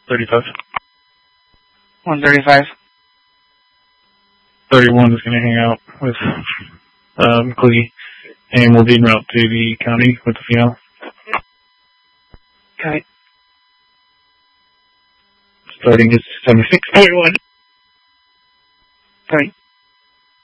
35. 135. 31 is going to hang out with Clee, and we'll be en route to the county with the female. Okay. Starting is 76. 31. Sorry.